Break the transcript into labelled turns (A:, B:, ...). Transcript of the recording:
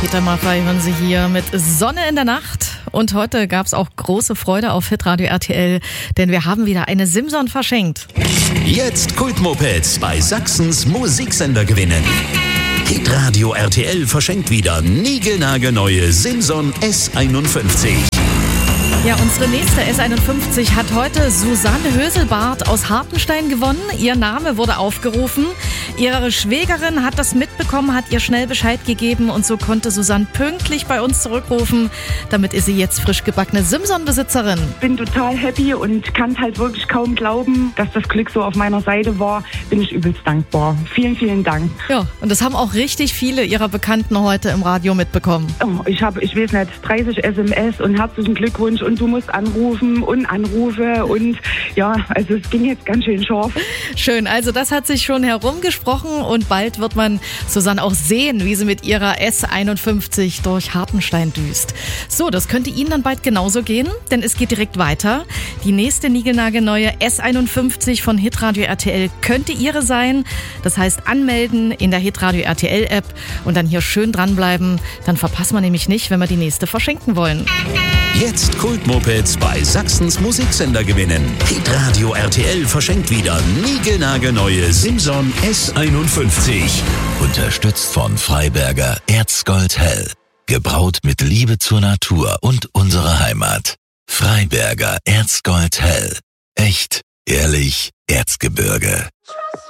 A: Peter Maffay hören Sie hier mit Sonne in der Nacht. Und heute gab es auch große Freude auf Hitradio RTL, denn wir haben wieder eine Simson verschenkt.
B: Jetzt Kultmopeds bei Sachsens Musiksender gewinnen. Hitradio RTL verschenkt wieder niegelnagelneue Simson S51.
A: Ja, unsere nächste S51 hat heute Susanne Höselbart aus Hartenstein gewonnen. Ihr Name wurde aufgerufen. Ihre Schwägerin hat das mitbekommen, hat ihr schnell Bescheid gegeben und so konnte Susanne pünktlich bei uns zurückrufen. Damit ist sie jetzt frisch gebackene Simson-Besitzerin.
C: Bin total happy und kann halt wirklich kaum glauben, dass das Glück so auf meiner Seite war. Bin ich übelst dankbar. Vielen, vielen Dank.
A: Ja, und das haben auch richtig viele ihrer Bekannten heute im Radio mitbekommen.
C: Oh, ich weiß nicht, 30 SMS und herzlichen Glückwunsch und du musst anrufen und Anrufe und ja, also es ging jetzt ganz schön scharf.
A: Schön, also das hat sich schon herumgesprochen und bald wird man Susanne auch sehen, wie sie mit ihrer S51 durch Hartenstein düst. So, das könnte Ihnen dann bald genauso gehen, denn es geht direkt weiter. Die nächste niegelnagelneue S51 von Hitradio RTL könnte Ihre sein. Das heißt anmelden in der Hitradio RTL App und dann hier schön dranbleiben. Dann verpasst man nämlich nicht, wenn wir die nächste verschenken wollen.
B: Jetzt Kultmopeds bei Sachsens Musiksender gewinnen. Hitradio RTL verschenkt wieder niegelnagelneue Simson S51.
D: Unterstützt von Freiberger Erzgold Hell. Gebraut mit Liebe zur Natur und unserer Heimat. Freiberger Erzgold Hell. Echt, ehrlich, Erzgebirge.